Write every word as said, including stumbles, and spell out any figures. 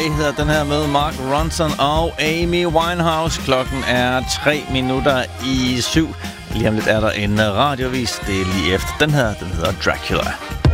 hedder den her med Mark Ronson og Amy Winehouse. Klokken er tre minutter i syv. Lige om lidt er der en radiovis. Det er lige efter den her. Den hedder Dracula.